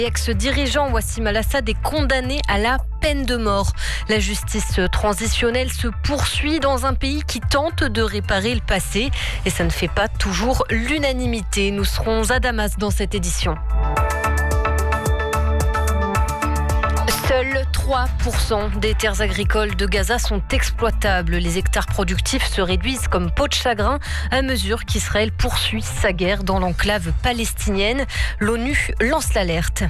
Ex-dirigeant Wassim Al-Assad est condamné à la peine de mort. La justice transitionnelle se poursuit dans un pays qui tente de réparer le passé et ça ne fait pas toujours l'unanimité. Nous serons à Damas dans cette édition. Seuls 3% des terres agricoles de Gaza sont exploitables. Les hectares productifs se réduisent comme peau de chagrin à mesure qu'Israël poursuit sa guerre dans l'enclave palestinienne. L'ONU lance l'alerte.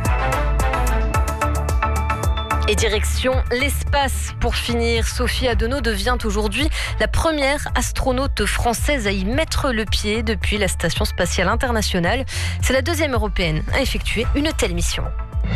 Et direction l'espace. Pour finir, Sophie Adenau devient aujourd'hui la première astronaute française à y mettre le pied depuis la Station spatiale internationale. C'est la deuxième européenne à effectuer une telle mission.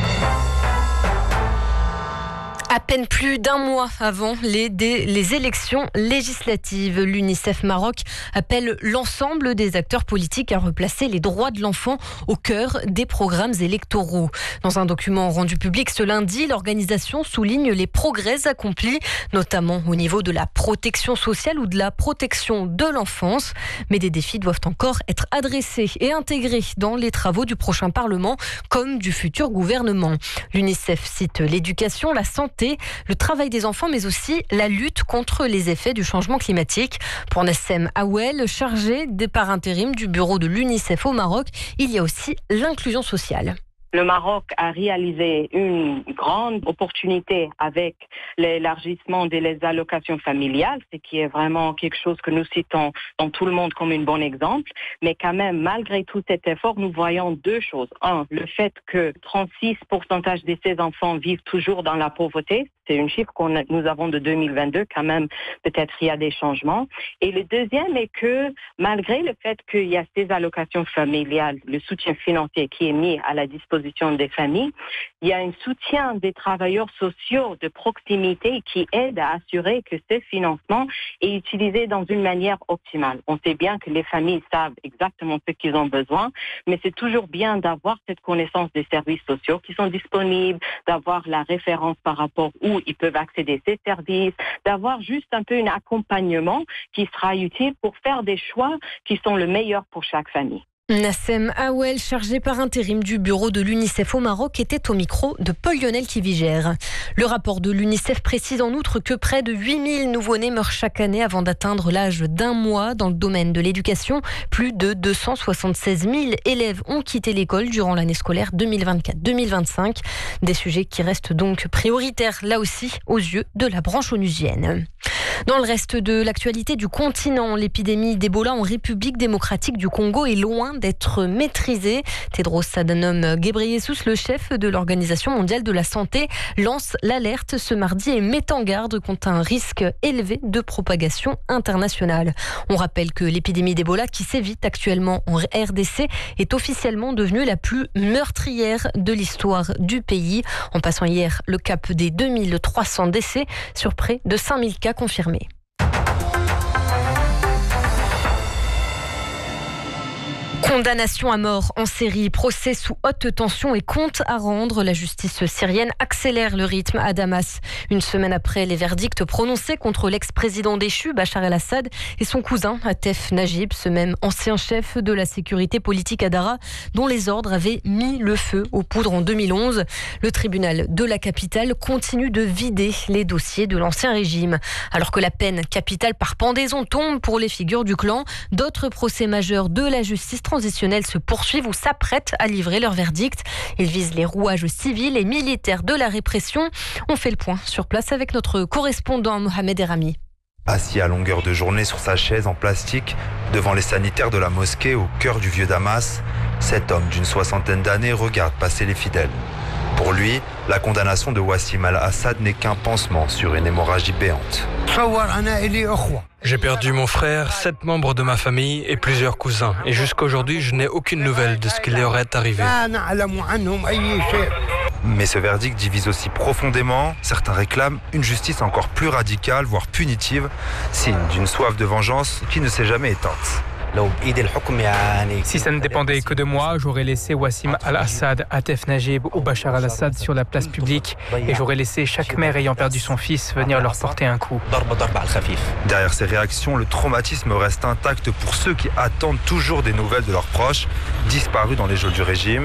À peine plus d'un mois avant les élections législatives, l'UNICEF Maroc appelle l'ensemble des acteurs politiques à replacer les droits de l'enfant au cœur des programmes électoraux. Dans un document rendu public ce lundi, l'organisation souligne les progrès accomplis, notamment au niveau de la protection sociale ou de la protection de l'enfance. Mais des défis doivent encore être adressés et intégrés dans les travaux du prochain Parlement comme du futur gouvernement. L'UNICEF cite l'éducation, la santé, le travail des enfants, mais aussi la lutte contre les effets du changement climatique. Pour Nassem Aouel, chargé par intérim du bureau de l'UNICEF au Maroc, il y a aussi l'inclusion sociale. Le Maroc a réalisé une grande opportunité avec l'élargissement des allocations familiales, ce qui est vraiment quelque chose que nous citons dans tout le monde comme un bon exemple. Mais quand même, malgré tout cet effort, nous voyons deux choses. Un, le fait que 36% de ces enfants vivent toujours dans la pauvreté. C'est un chiffre que nous avons de 2022. Quand même, peut-être il y a des changements. Et le deuxième est que malgré le fait qu'il y a ces allocations familiales, le soutien financier qui est mis à la disposition des familles, il y a un soutien des travailleurs sociaux de proximité qui aide à assurer que ce financement est utilisé dans une manière optimale. On sait bien que les familles savent exactement ce qu'ils ont besoin, mais c'est toujours bien d'avoir cette connaissance des services sociaux qui sont disponibles, d'avoir la référence par rapport où ils peuvent accéder à ces services, d'avoir juste un peu un accompagnement qui sera utile pour faire des choix qui sont le meilleur pour chaque famille. Nassem Aouel, chargé par intérim du bureau de l'UNICEF au Maroc, était au micro de Paul-Lionel Kivigère. Le rapport de l'UNICEF précise en outre que près de 8000 nouveau-nés meurent chaque année avant d'atteindre l'âge d'un mois. Dans le domaine de l'éducation, plus de 276 000 élèves ont quitté l'école durant l'année scolaire 2024-2025. Des sujets qui restent donc prioritaires, là aussi, aux yeux de la branche onusienne. Dans le reste de l'actualité du continent, l'épidémie d'Ebola en République démocratique du Congo est loin d'être maîtrisée. Tedros Adhanom Ghebreyesus, le chef de l'Organisation mondiale de la santé, lance l'alerte ce mardi et met en garde contre un risque élevé de propagation internationale. On rappelle que l'épidémie d'Ebola qui sévit actuellement en RDC est officiellement devenue la plus meurtrière de l'histoire du pays, en passant hier le cap des 2300 décès sur près de 5000 cas confirmés. Condamnation à mort en série, procès sous haute tension et compte à rendre. La justice syrienne accélère le rythme à Damas. Une semaine après les verdicts prononcés contre l'ex-président déchu Bachar el-Assad et son cousin Atef Najib, ce même ancien chef de la sécurité politique à Daraa, dont les ordres avaient mis le feu aux poudres en 2011. Le tribunal de la capitale continue de vider les dossiers de l'ancien régime. Alors que la peine capitale par pendaison tombe pour les figures du clan, d'autres procès majeurs de la justice transitionnelle se poursuivent ou s'apprêtent à livrer leur verdict. Ils visent les rouages civils et militaires de la répression. On fait le point sur place avec notre correspondant Mohamed Erami. Assis à longueur de journée sur sa chaise en plastique, devant les sanitaires de la mosquée au cœur du vieux Damas, cet homme d'une soixantaine d'années regarde passer les fidèles. Pour lui, la condamnation de Wassim Al-Assad n'est qu'un pansement sur une hémorragie béante. J'ai perdu mon frère, 7 membres de ma famille et plusieurs cousins. Et jusqu'à aujourd'hui, je n'ai aucune nouvelle de ce qui leur est arrivé. Mais ce verdict divise aussi profondément. Certains réclament une justice encore plus radicale, voire punitive, signe d'une soif de vengeance qui ne s'est jamais éteinte. Si ça ne dépendait que de moi, j'aurais laissé Wassim Al-Assad, Atef Najib ou Bachar al-Assad sur la place publique et j'aurais laissé chaque mère ayant perdu son fils venir leur porter un coup. Derrière ces réactions, le traumatisme reste intact pour ceux qui attendent toujours des nouvelles de leurs proches, disparus dans les geôles du régime.